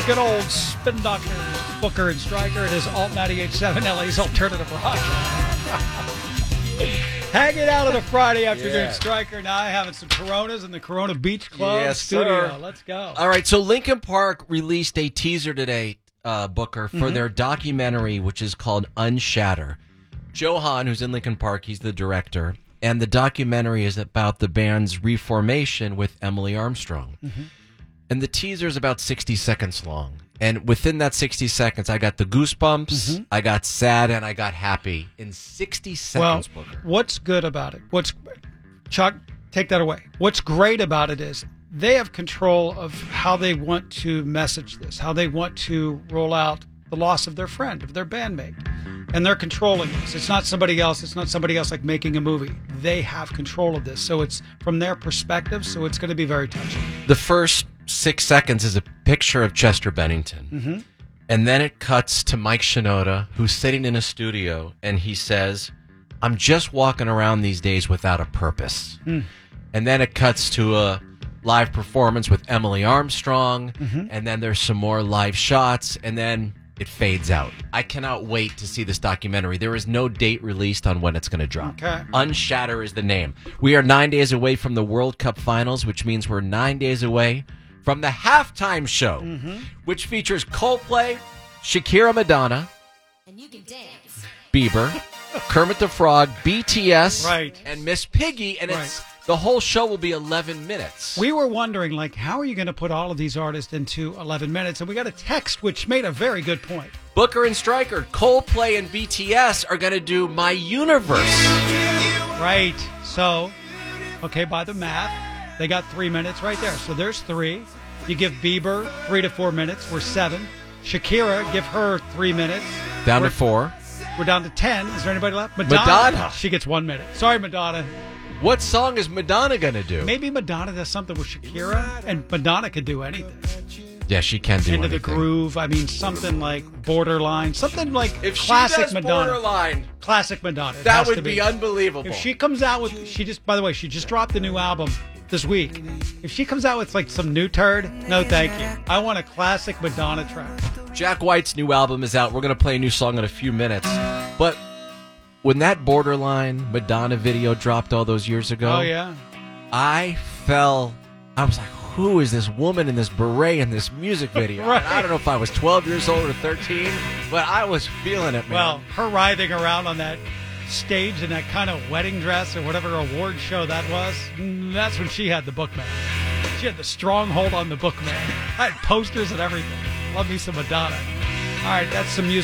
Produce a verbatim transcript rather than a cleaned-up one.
good old Spin Doctors, Booker and Stryker. It is Alt ninety-eight point seven, L A's alternative rock. Hanging out on a Friday afternoon, yeah. Stryker and I having some Coronas in the Corona Beach Club yes, studio. Sir. Let's go. All right, so Linkin Park released a teaser today, uh, Booker, for mm-hmm. their documentary, which is called Unshatter. Joe Hahn, who's in Linkin Park, he's the director, and the documentary is about the band's reformation with Emily Armstrong. Mm-hmm. And the teaser is about sixty seconds long. And within that sixty seconds, I got the goosebumps, mm-hmm. I got sad, and I got happy in sixty seconds, well, Booker. What's good about it? What's Chuck, take that away. What's great about it is they have control of how they want to message this, how they want to roll out the loss of their friend, of their bandmate. And they're controlling this. It's not somebody else. It's not somebody else like making a movie. They have control of this. So it's from their perspective, so it's going to be very touching. The first six seconds is a picture of Chester Bennington. Mm-hmm. And then it cuts to Mike Shinoda, who's sitting in a studio, and he says, I'm just walking around these days without a purpose. Mm. And then it cuts to a live performance with Emily Armstrong, mm-hmm. and then there's some more live shots, and then it fades out. I cannot wait to see this documentary. There is no date released on when it's going to drop. Okay. Unshatter is the name. We are nine days away from the World Cup Finals, which means we're nine days away from the halftime show, mm-hmm. which features Coldplay, Shakira, Madonna, and you can dance. Bieber, Kermit the Frog, B T S, right. and Miss Piggy, and right. it's the whole show will be eleven minutes. We were wondering, like, how are you going to put all of these artists into eleven minutes? And we got a text which made a very good point. Booker and Stryker, Coldplay and B T S are going to do My Universe. Right. So, okay, by the math, they got three minutes right there. So there's three. You give Bieber three to four minutes. We're seven. Shakira, give her three minutes. Down we're, to four. We're down to ten. Is there anybody left? Madonna. Madonna. She gets one minute. Sorry, Madonna. What song is Madonna going to do? Maybe Madonna does something with Shakira, and Madonna could do anything. Yeah, she can do Into anything. the groove. I mean, something like Borderline. Something like if classic she does Madonna. Borderline, classic Madonna. It that would be. be unbelievable. If she comes out with, she just, by the way, she just dropped a new album this week. If she comes out with like some new turd, no thank you. I want a classic Madonna track. Jack White's new album is out. We're going to play a new song in a few minutes. But when that Borderline Madonna video dropped all those years ago, oh yeah, I fell. I was like, who is this woman in this beret in this music video? Right. I don't know if I was twelve years old or thirteen, but I was feeling it, man. Well, her writhing around on that stage in that kind of wedding dress or whatever award show that was, that's when she had the Bookman. She had the stronghold on the Bookman. I had posters and everything. Love me some Madonna. All right, that's some music.